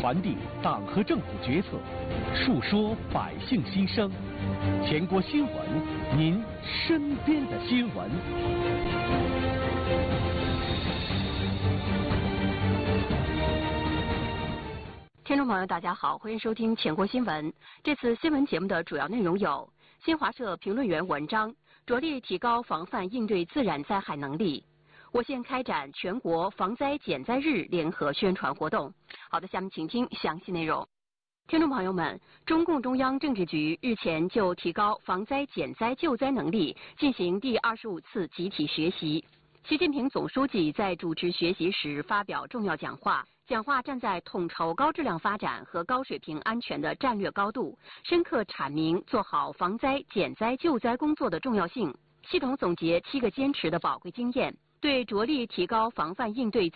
传递党和政府决策，述说百姓心声。全国新闻，您身边的新闻。 听众朋友，大家好，欢迎收听全国新闻。这次新闻节目的主要内容有：新华社评论员文章着力提高防范应对自然灾害能力；我县开展全国防灾减灾日联合宣传活动。好的，下面请听详细内容。听众朋友们，中共中央政治局日前就提高防灾减灾救灾能力进行第25次集体学习。习近平总书记在主持学习时发表重要讲话。讲话站在统筹高质量发展和高水平安全的战略高度，深刻阐明做好防灾减灾救灾工作的重要性，系统总结7个坚持的宝贵经验，对着力提高防范应对